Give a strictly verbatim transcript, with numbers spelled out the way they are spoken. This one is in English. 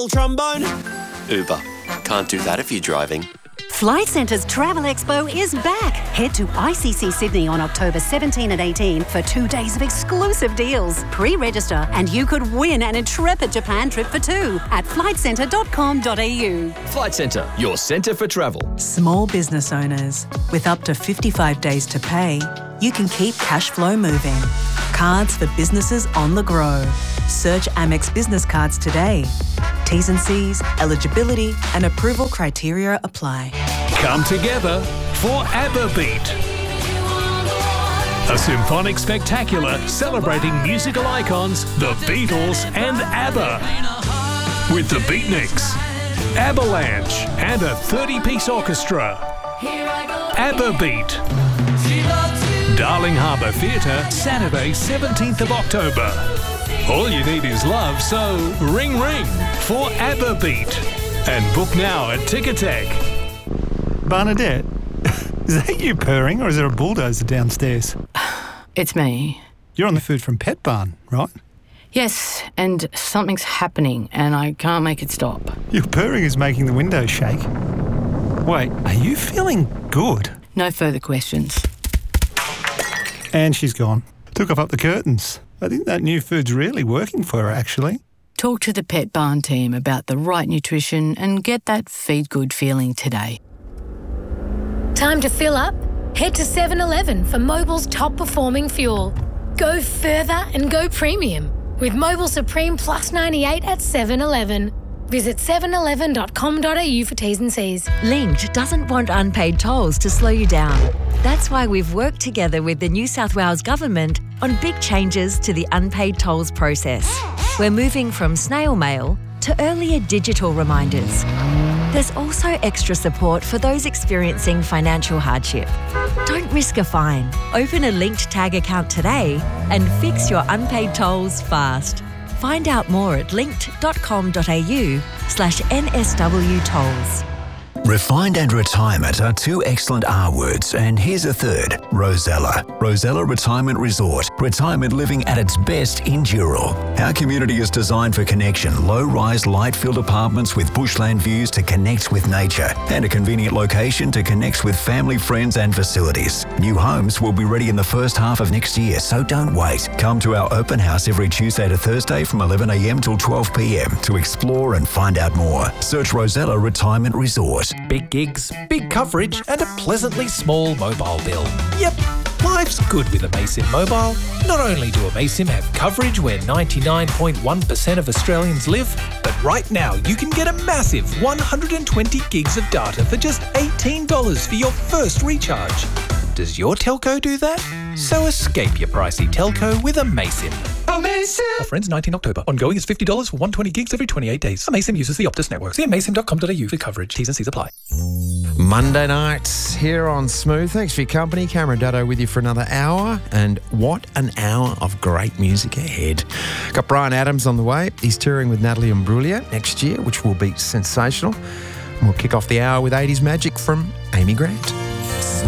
trombone? Uber. Can't do that if you're driving. Flight Centre's Travel Expo is back. Head to I C C Sydney on October seventeenth and eighteenth for two days of exclusive deals. Pre-register and you could win an intrepid Japan trip for two at flight centre dot com dot a u. Flight Centre, your centre for travel. Small business owners, with up to fifty-five days to pay, you can keep cash flow moving. Cards for businesses on the go. Search Amex Business Cards today. T's and C's, eligibility and approval criteria apply. Come together for ABBA Beat. A symphonic spectacular celebrating musical icons, the Beatles and ABBA. With the Beatniks, Avalanche and a thirty-piece orchestra. ABBA Beat. Darling Harbour Theatre, Saturday seventeenth of October. All you need is love, so ring ring for ABBA Beat. And book now at Ticketek. Bernadette, is that you purring or is there a bulldozer downstairs? It's me. You're on the Food from Pet Barn, right? Yes, and something's happening and I can't make it stop. Your purring is making the windows shake. Wait, are you feeling good? No further questions. And she's gone. Took off up the curtains. I think that new food's really working for her, actually. Talk to the Pet Barn team about the right nutrition and get that feed good feeling today. Time to fill up? Head to seven eleven for Mobil's top performing fuel. Go further and go premium with Mobil Supreme Plus ninety-eight at seven eleven. Visit seven eleven dot com dot a u for T's and C's. Linkt doesn't want unpaid tolls to slow you down. That's why we've worked together with the New South Wales Government on big changes to the unpaid tolls process. We're moving from snail mail to earlier digital reminders. There's also extra support for those experiencing financial hardship. Don't risk a fine. Open a Linkt Tag account today and fix your unpaid tolls fast. Find out more at linkt dot com dot a u slash N S W tolls. Refined and retirement are two excellent R words, and here's a third, Rosella. Rosella Retirement Resort. Retirement living at its best in Dural. Our community is designed for connection. Low-rise, light-filled apartments with bushland views to connect with nature, and a convenient location to connect with family, friends and facilities. New homes will be ready in the first half of next year, so don't wait. Come to our open house every Tuesday to Thursday from eleven a m till twelve p m to explore and find out more. Search Rosella Retirement Resort. Big gigs, big coverage, and a pleasantly small mobile bill. Yep, life's good with Amaysim Mobile. Not only do Amaysim have coverage where ninety-nine point one percent of Australians live, but right now you can get a massive one hundred twenty gigs of data for just eighteen dollars for your first recharge. Does your telco do that? So escape your pricey telco with Amaysim. Amaysim! Offer ends nineteenth of October. Ongoing is fifty dollars for one hundred twenty gigs every twenty-eight days. Amaysim uses the Optus network. See amaysim dot com dot a u for coverage. T's and C's apply. Monday nights here on Smooth. Thanks for your company. Cameron Dutto with you for another hour. And what an hour of great music ahead. Got Bryan Adams on the way. He's touring with Natalie Imbruglia next year, which will be sensational. And we'll kick off the hour with eighties magic from Amy Grant.